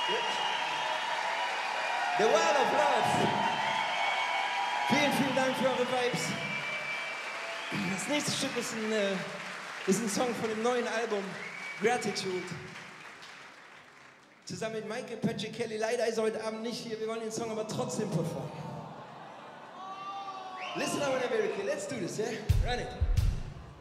The Well of Love. Vielen, vielen Dank für eure Vibes. Das nächste Stück ist ein Song von dem neuen Album Gratitude. Zusammen mit Michael Patrick Kelly. Leider ist er heute Abend nicht hier. Wir wollen den Song aber trotzdem performen. Listen up whenever you're okay. Let's do this, yeah? Run it.